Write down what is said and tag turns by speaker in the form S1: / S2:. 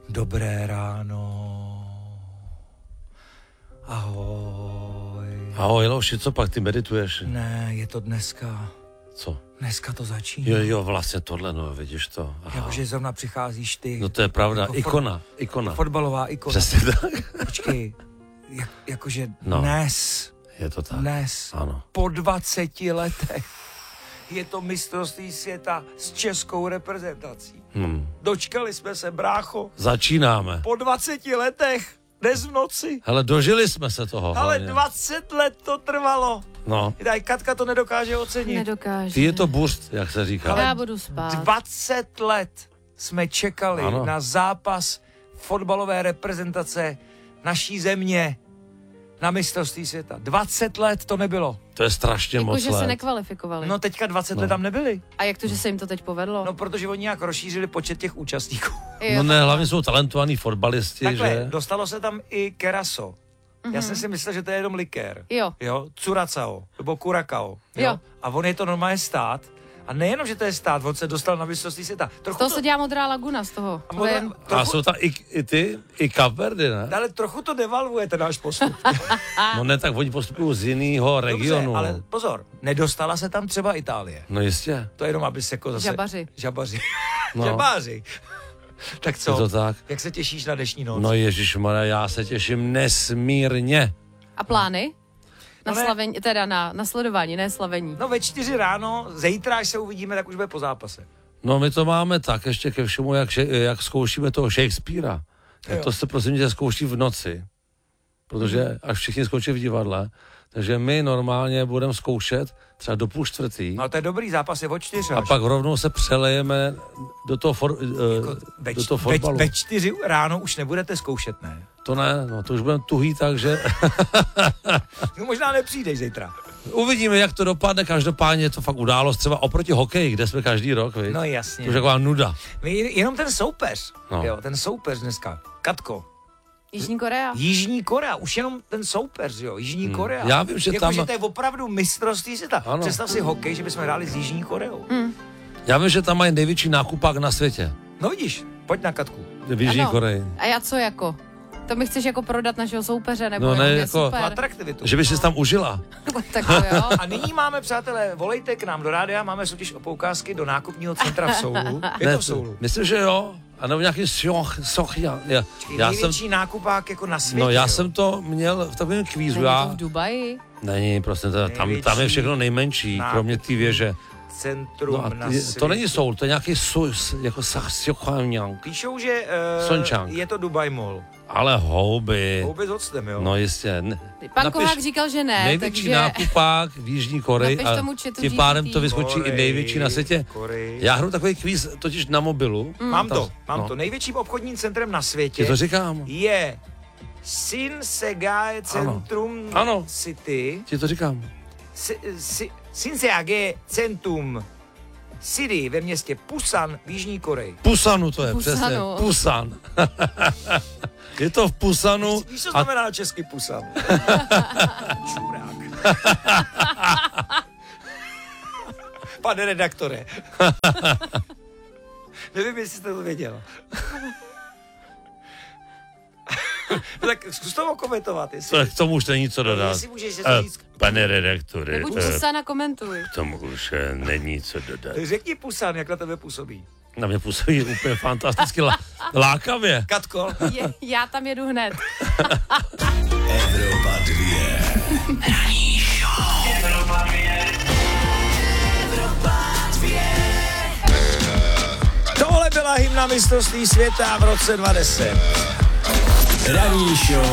S1: Dobré ráno. Ahoj.
S2: Ahoj, Leoši, co pak, ty medituješ?
S1: Ne, je to dneska.
S2: Co?
S1: Dneska to začíná.
S2: Jo, vlastně tohle, no, vidíš to.
S1: Jakože zrovna přicházíš ty.
S2: No to je pravda,
S1: jako
S2: ikona.
S1: Fotbalová ikona.
S2: Přesně tak.
S1: Počkej, jakože
S2: No.
S1: Dnes,
S2: Je to tak. Ano.
S1: po 20 letech, je to mistrovství světa s českou reprezentací. Dočkali jsme se, brácho,
S2: Začínáme.
S1: po 20 letech, dnes v noci.
S2: Hele, dožili jsme se toho.
S1: Ale
S2: hlavně.
S1: 20 let to trvalo.
S2: No,
S1: Tady Katka to nedokáže ocenit.
S3: Nedokáže.
S2: ty je to burst, jak se říká.
S3: Já budu spát.
S1: 20 let jsme čekali
S2: Ano.
S1: na zápas fotbalové reprezentace naší země na mistrovství světa. 20 let to nebylo.
S2: To je strašně moc
S3: Jakože se
S2: let.
S3: nekvalifikovali.
S1: No teďka 20 let tam nebyli.
S3: A jak to, že se jim to teď povedlo?
S1: No protože oni nějak rozšířili počet těch účastníků.
S3: Jo,
S2: No ne, hlavně jsou talentovaní fotbalisti,
S1: Takhle,
S2: že?
S1: dostalo se tam i keraso. Já jsem si myslel, že to je jenom likér.
S3: Jo.
S1: Jo, curacao, nebo curacao.
S3: Jo.
S1: A on je to normálně stát. A nejenom, že to je stát, on se dostal na mistrovství světa.
S3: Z toho se dělá modrá laguna, z toho. Vím.
S2: A jsou tam i Kapverdy, ne?
S1: Ale trochu to devalvuje ten náš postup.
S2: No ne, tak oni postupují z jiného regionu.
S1: Dobře, ale pozor, nedostala se tam třeba Itálie.
S2: No jistě.
S1: To je jenom, aby se jako zase...
S3: Žabaři.
S2: No.
S1: Žabáři. Tak co?
S2: Je to tak?
S1: Jak se těšíš na dnešní noc?
S2: No ježišmarja, já se těším nesmírně.
S3: A plány? Na
S1: No ne.
S3: slavení, teda na sledování, ne slavení.
S1: No ve 4 ráno, zítra, až se uvidíme, tak už bude po zápase.
S2: No my to máme tak ještě ke všemu, jak zkoušíme toho Shakespearea. Tak
S1: Jo.
S2: to se prosím tě zkouší v noci. Protože až všichni zkouší v divadle, takže my normálně budeme zkoušet třeba do 3:30
S1: No to je dobrý, zápas je od 4.
S2: a pak rovnou se přelejeme do toho, do toho fotbalu.
S1: Ve 4 ráno už nebudete zkoušet, ne?
S2: To ne, no to už budeme tuhý, takže
S1: No možná nepřijdeš zítra.
S2: uvidíme, jak to dopadne. Každopádně je to fakt událost třeba oproti hokeji, kde jsme každý rok, viď?
S1: No jasně.
S2: To už je taková nuda.
S1: Jenom ten soupeř,
S2: No.
S1: jo, ten soupeř dneska. Katko.
S3: Jižní Korea.
S1: Jižní Korea, už jenom ten soupeř, jo, Jižní Korea.
S2: Já vím, že tam-
S1: Že to je opravdu mistrovství světa.
S2: Ano.
S1: Představ si hokej, že bychom hráli s Jižní Koreou.
S2: Já vím, že tam mají největší nákupák na světě.
S1: No vidíš, pojď na Katku.
S2: V Jižní Koreji.
S3: A já co jako? To mi chceš jako prodat našeho soupeře, nebo
S2: No ne,
S3: je
S2: jako-
S3: super.
S1: Atraktivitu.
S2: Že by si tam užila.
S3: Tak to jo.
S1: A nyní máme, přátelé, volejte k nám do rádia, máme soutěž o poukázky do nákupního centra v Soulu. Je to v Soulu.
S2: Myslím, že jo. A nebo nějaký Sochia. Já jsem,
S1: Největší nákupák jako na světě.
S2: no já
S1: jo.
S2: jsem to měl v takovém kvízu.
S3: Není to
S2: Já,
S3: v Dubaji?
S2: není, prostě tam je
S1: Největší
S2: všechno nejmenší,
S1: nákupní
S2: kromě té věže.
S1: Centrum
S2: No a
S1: na
S2: to není Soul, to je nějaký jako Sochanyang.
S1: Píšou, že
S2: Sončang.
S1: je to Dubai Mall.
S2: Ale houby.
S1: Houby s octem, jo?
S2: No jistě.
S3: Pan Kohák říkal, že ne,
S2: největší
S3: takže...
S2: nákupák v Jižní Koreji
S3: Napiš
S2: a
S3: tomu chatu
S2: tím pádem to
S3: GPT.
S2: vyskočí i největší na světě.
S1: Koreji.
S2: Já hru takový kvíz totiž na mobilu.
S1: Mám
S2: no.
S1: to. Největším obchodním centrem na světě
S2: Ti to říkám.
S1: je Shinsegae Centrum
S2: Ano.
S1: City.
S2: Ti to říkám.
S1: Shinsegae Centrum City ve městě Pusan v Jižní Koreji.
S2: Pusanu to je,
S3: Pusanu.
S2: přesně. Pusan. Je to v Pusanu.
S1: Víš, co znamená na česky Pusan? Čurák. Pane redaktore. Nevím, jestli jste to věděl. No tak zkus to komentovat, jestli...
S2: K tomu už není co dodat.
S1: Jestli můžeš to říct.
S2: Pane redaktore,
S3: Nebuď Pusana, komentuj.
S2: k tomu už není co dodat.
S1: Řekni Pusan, jak na tebe působí.
S2: Na mě působí úplně fantasticky lákavě.
S1: Katko.
S3: Já tam jedu hned.
S4: Evropa 2. Ranní show. Evropa 2.
S1: Tohle byla hymna mistrovství světa v roce 2010.
S4: Ranní show